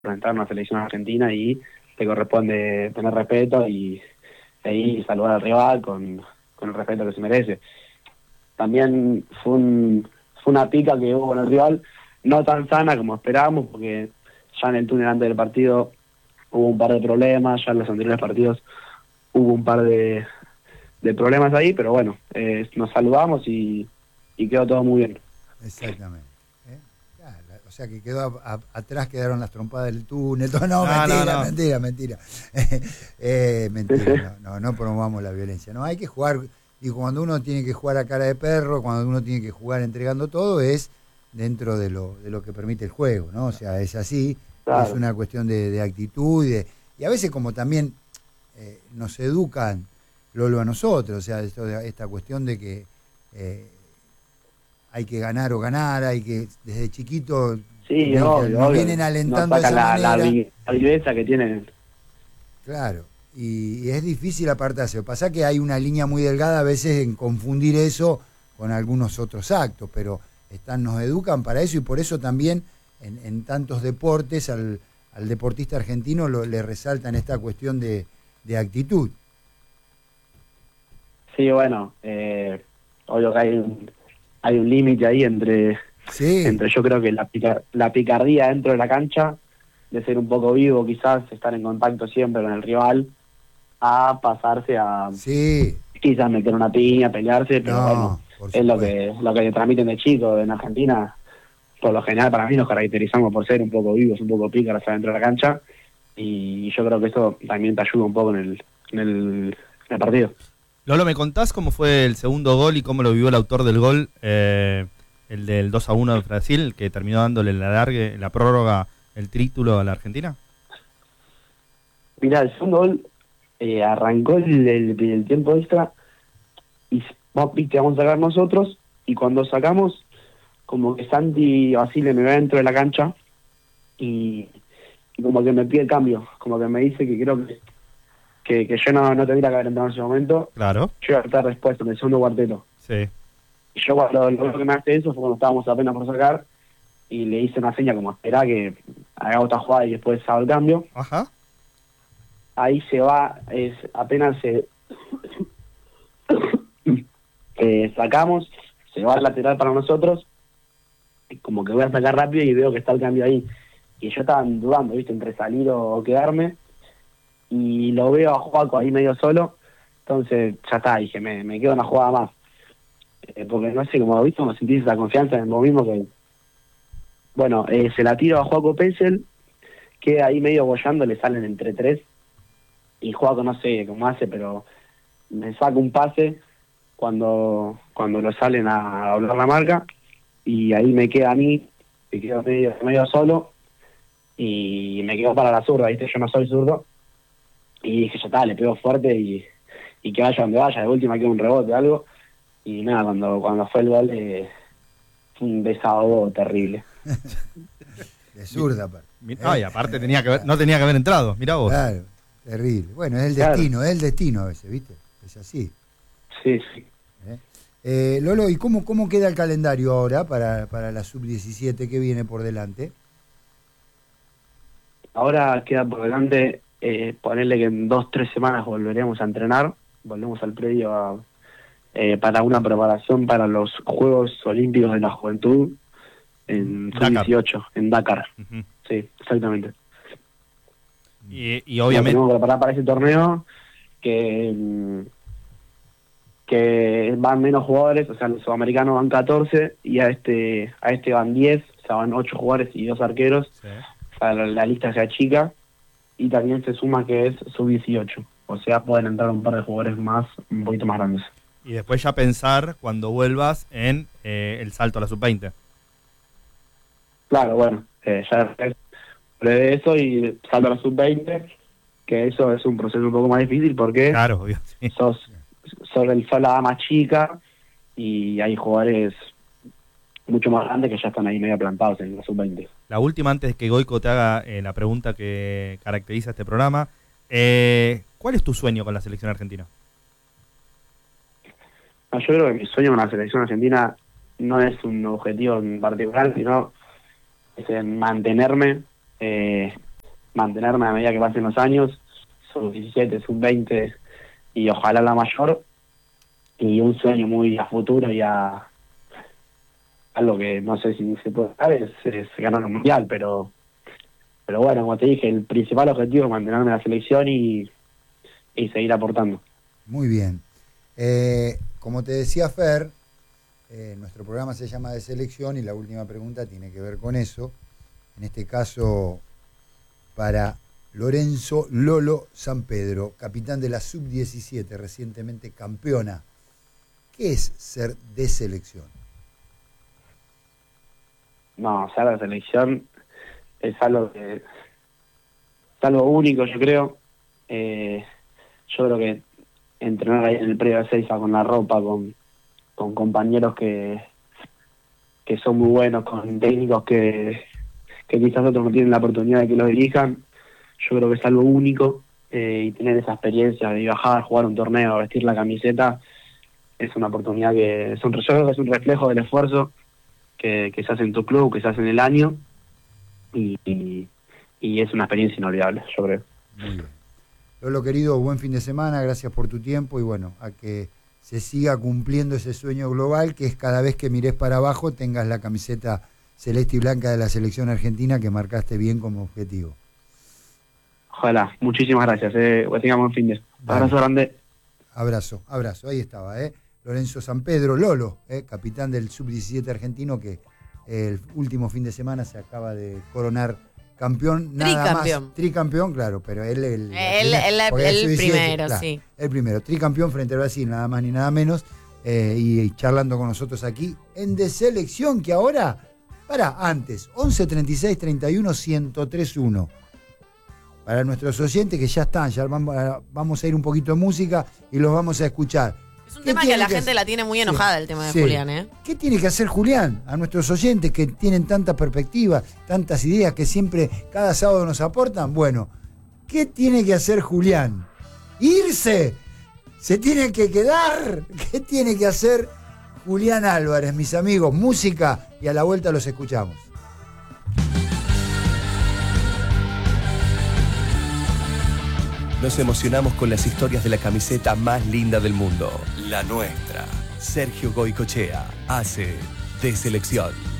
representar una selección argentina y te corresponde tener respeto y ahí saludar al rival con el respeto que se merece. También fue una pica que hubo con el rival, no tan sana como esperábamos, porque ya en el túnel antes del partido hubo un par de problemas, ya en los anteriores partidos hubo un par de problemas ahí, pero bueno, nos saludamos y quedó todo muy bien. Exactamente. Claro, o sea que quedó atrás quedaron las trompadas del túnel. No, No, mentira, no, no. mentira, mentira. Mentira, no promovamos la violencia. No, hay que jugar, y cuando uno tiene que jugar a cara de perro, cuando uno tiene que jugar entregando todo, es dentro de lo que permite el juego, ¿no? O sea, es así, es Claro. una cuestión de actitud, y a veces como también nos educan Lolo a nosotros, o sea, esta cuestión de que hay que ganar o ganar, hay que desde chiquito Sí, obvio, nos vienen obvio. No alentando de sacan esa manera, la viveza que tienen. claro, y es difícil apartarse. Pasa que hay una línea muy delgada a veces en confundir eso con algunos otros actos, pero nos educan para eso y por eso también en tantos deportes al deportista argentino le resaltan esta cuestión de actitud. Sí, bueno, obvio que hay un límite ahí Sí, entre yo creo que la picardía dentro de la cancha, de ser un poco vivo quizás, estar en contacto siempre con el rival, a pasarse a sí, quizás meter una piña, pelearse, pero bueno, no, por es supuesto. lo que le transmiten de chico en Argentina. Por lo general para mí nos caracterizamos por ser un poco vivos, un poco pícaros adentro de la cancha, y yo creo que eso también te ayuda un poco en el partido. Lolo, ¿me contás cómo fue el segundo gol y cómo lo vivió el autor del gol, el del 2-1 de Brasil, que terminó dándole en la prórroga, el título a la Argentina? Mirá, el segundo gol arrancó el tiempo extra y viste, vamos a sacar nosotros, y cuando sacamos, como que Santi Basile me ve dentro de la cancha y como que me pide el cambio, como que me dice que creo que yo no tendría que haber entrado en ese momento, Claro, yo iba a estar respuesto en el segundo cuarteto. sí. Y yo cuando lo que me hace eso fue cuando estábamos apenas por sacar, y le hice una seña como esperá que haga otra jugada y después haga el cambio. Ajá. Ahí se va, apenas sacamos, se va al lateral para nosotros, y como que voy a sacar rápido y veo que está el cambio ahí. Y yo estaba dudando, viste, entre salir o quedarme, y lo veo a Joaco ahí medio solo, entonces ya está, dije, me quedo una jugada más. Porque no sé, como viste, como sentís esa confianza en vos mismo que, bueno, se la tiro a Joaco Pessel, queda ahí medio bollando, le salen entre tres, y Joaco no sé cómo hace, pero me saca un pase cuando lo salen a doblar la marca, y ahí me queda a mí, me quedo medio solo, y me quedo para la zurda, ¿viste? Yo no soy zurdo, y dije, ya está, le pego fuerte y que vaya donde vaya, de última queda un rebote o algo, y nada, cuando fue el gol, fue un desahogo terrible. De zurda, aparte. Y aparte no tenía que haber entrado, mirá vos. Claro, terrible. Bueno, Claro, es el destino a veces, ¿viste? Es así. sí, sí. Lolo, ¿y cómo queda el calendario ahora para la sub-17 que viene por delante? Ahora queda por delante, ponerle que en 2, 3 semanas volveremos a entrenar, volvemos al predio para una preparación para los Juegos Olímpicos de la Juventud en Dakar. sub-18, en Dakar. Ujú. Sí, exactamente. Y Nos obviamente, tenemos que preparar para ese torneo que van menos jugadores, o sea, los sudamericanos van 14 y a este van 10, o sea, van 8 jugadores y 2 arqueros, sí. para la lista sea chica, y también se suma que es sub-18, o sea, pueden entrar un par de jugadores más, un poquito más grandes. Y después ya pensar cuando vuelvas en el salto a la sub-20. Claro, bueno, ya de eso y salto a la sub-20, que eso es un proceso un poco más difícil porque Claro, obvio, sí. sos la dama chica y hay jugadores mucho más grandes que ya están ahí medio plantados en la sub-20. La última, antes de que Goico te haga la pregunta que caracteriza este programa. ¿Cuál es tu sueño con la selección argentina? No, yo creo que mi sueño con la selección argentina no es un objetivo en particular, sino es en mantenerme mantenerme a medida que pasen los años, sub-17, sub-20 y ojalá la mayor. Y un sueño muy a futuro y a algo que no sé si se puede dar es ganar un mundial, pero bueno, como te dije, el principal objetivo es mantenerme en la selección y seguir aportando. Muy bien. Como te decía Fer, nuestro programa se llama De Selección y la última pregunta tiene que ver con eso. En este caso, para Lorenzo Lolo Sampedro, capitán de la Sub-17, recientemente campeona. ¿Qué es ser de selección? No, ser de selección es algo único, yo creo. Yo creo que entrenar ahí en el predio de Seiza con la ropa, con compañeros que son muy buenos, con técnicos que quizás otros no tienen la oportunidad de que los dirijan, yo creo que es algo único, y tener esa experiencia de viajar, jugar un torneo, vestir la camiseta, es una oportunidad que yo creo que es un reflejo del esfuerzo que se hace en tu club, que se hace en el año, y es una experiencia inolvidable, yo creo. Muy bien. Lolo querido, buen fin de semana, gracias por tu tiempo y bueno, a que se siga cumpliendo ese sueño global que es cada vez que mires para abajo tengas la camiseta celeste y blanca de la selección argentina que marcaste bien como objetivo. Ojalá, muchísimas gracias, que tengamos un fin de. Abrazo grande. Abrazo, ahí estaba, Lorenzo Sampedro, Lolo, capitán del Sub-17 argentino que el último fin de semana se acaba de coronar campeón, nada más. Tricampeón, claro, pero él el primero, claro, sí. El primero, tricampeón frente al Brasil, nada más ni nada menos, y charlando con nosotros aquí en De Selección, que ahora, antes, 11 36 31 1031. Para nuestros oyentes que ya están, ya vamos a ir un poquito de música y los vamos a escuchar. Es un tema que la gente la tiene muy enojada, el tema de Julián, ¿Qué tiene que hacer Julián? A nuestros oyentes que tienen tanta perspectiva, tantas ideas que siempre cada sábado nos aportan. Bueno, ¿qué tiene que hacer Julián? ¿Irse? ¿Se tiene que quedar? ¿Qué tiene que hacer Julián Álvarez, mis amigos? Música y a la vuelta los escuchamos. Nos emocionamos con las historias de la camiseta más linda del mundo, la nuestra. Sergio Goycochea hace De Selección.